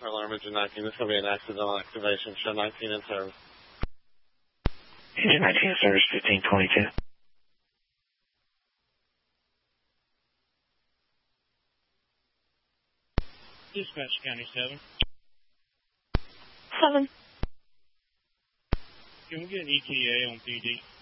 Alarm engine 19. This is going to be an accidental activation. Show 19 in service. Engine 19 in service, 1522. Dispatch County 7. 7. Can we get an ETA on PD?